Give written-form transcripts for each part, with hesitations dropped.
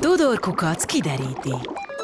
Tudor Kukac kideríti.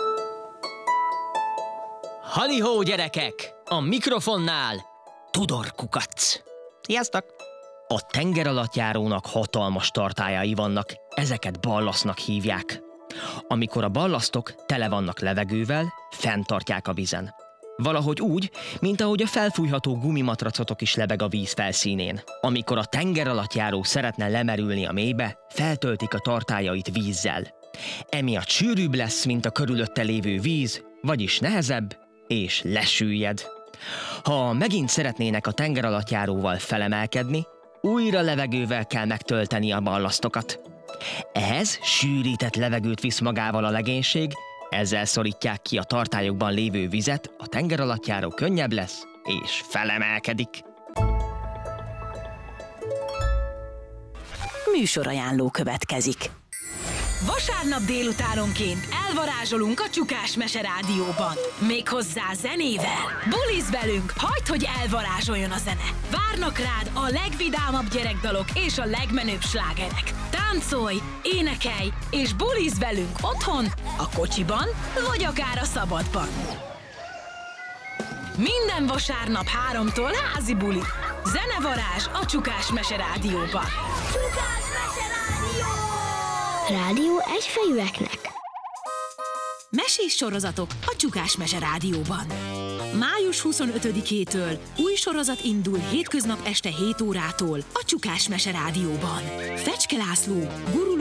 Halihó, gyerekek! A mikrofonnál Tudor Kukac. Sziasztok! A tengeralattjárónak hatalmas tartályai vannak, ezeket ballasznak hívják. Amikor a ballasztok tele vannak levegővel, fenntartják a vízen. Valahogy úgy, mint ahogy a felfújható gumimatracotok is lebeg a víz felszínén. Amikor a tengeralattjáró szeretne lemerülni a mélybe, feltöltik a tartályait vízzel. Emiatt sűrűbb lesz, mint a körülötte lévő víz, vagyis nehezebb, és lesüllyed. Ha megint szeretnének a tengeralattjáróval felemelkedni, újra levegővel kell megtölteni a ballasztokat. Ehhez sűrített levegőt visz magával a legénység, ezzel szorítják ki a tartályokban lévő vizet, a tengeralattjáró könnyebb lesz, és felemelkedik. Műsorajánló következik. Vasárnap délutánonként elvarázsolunk a Csukás Mese Rádióban. Méghozzá zenével. Buliz velünk, hagyd, hogy elvarázsoljon a zene. Várnak rád a legvidámabb gyerekdalok és a legmenőbb slágerek. Táncolj, énekelj és buliz velünk otthon, a kocsiban vagy akár a szabadban. Minden vasárnap 3-tól házi buli. Zenevarázs a Csukás Mese Rádióban. Csukás Mese Rádió! Rádió egyfejűeknek. Mesés sorozatok a Csukás Mese Rádióban. Május 25-től új sorozat indul hétköznap este 7 órától a Csukás Mese Rádióban. Fecske László, Guru